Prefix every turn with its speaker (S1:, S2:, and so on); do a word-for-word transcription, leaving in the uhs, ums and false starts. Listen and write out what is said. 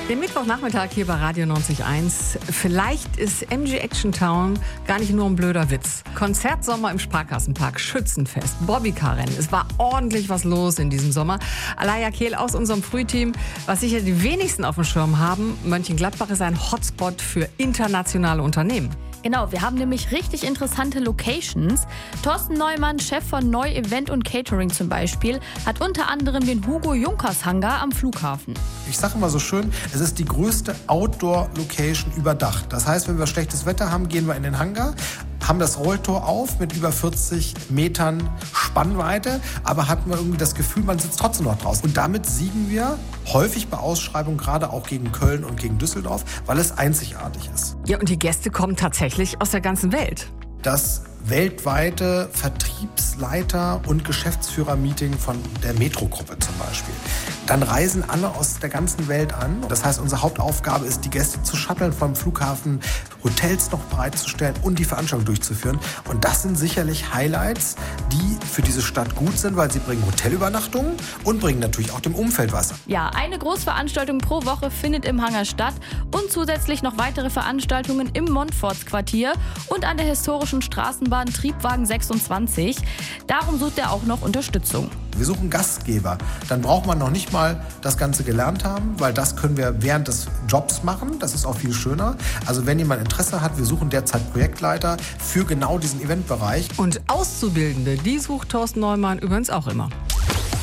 S1: Den Mittwochnachmittag hier bei Radio neunzig Komma eins. Vielleicht ist M G Action Town gar nicht nur ein blöder Witz. Konzertsommer im Sparkassenpark, Schützenfest, Bobbycar-Rennen. Es war ordentlich was los in diesem Sommer. Alaya Kehl aus unserem Frühteam, was sicher die wenigsten auf dem Schirm haben, Mönchengladbach ist ein Hotspot für internationale Unternehmen.
S2: Genau, wir haben nämlich richtig interessante Locations. Thorsten Neumann, Chef von Neu Event und Catering zum Beispiel, hat unter anderem den Hugo Junkers Hangar am Flughafen.
S3: Ich sage immer so schön, es ist die größte Outdoor-Location überdacht. Das heißt, wenn wir schlechtes Wetter haben, gehen wir in den Hangar, haben das Rolltor auf mit über vierzig Metern Spannweite, aber hatten wir irgendwie das Gefühl, man sitzt trotzdem noch draußen. Und damit siegen wir häufig bei Ausschreibungen, gerade auch gegen Köln und gegen Düsseldorf, weil es einzigartig ist.
S1: Ja, und die Gäste kommen tatsächlich aus der ganzen Welt.
S3: Das weltweite Vertriebsleiter- und Geschäftsführer-Meeting von der Metro-Gruppe zum Beispiel. Dann reisen alle aus der ganzen Welt an. Das heißt, unsere Hauptaufgabe ist, die Gäste zu shutteln vom Flughafen, Hotels noch bereitzustellen und die Veranstaltung durchzuführen. Und das sind sicherlich Highlights, die für diese Stadt gut sind, weil sie bringen Hotelübernachtungen und bringen natürlich auch dem Umfeld was.
S2: Ja, eine Großveranstaltung pro Woche findet im Hangar statt und zusätzlich noch weitere Veranstaltungen im Montfortsquartier und an der historischen Straßenbahn Triebwagen sechsundzwanzig. Darum sucht er auch noch Unterstützung.
S3: Wir suchen Gastgeber. Dann braucht man noch nicht mal das Ganze gelernt haben, weil das können wir während des Jobs machen. Das ist auch viel schöner. Also wenn jemand Interesse hat, wir suchen derzeit Projektleiter für genau diesen Eventbereich.
S1: Und Auszubildende, die sucht Thorsten Neumann übrigens auch immer.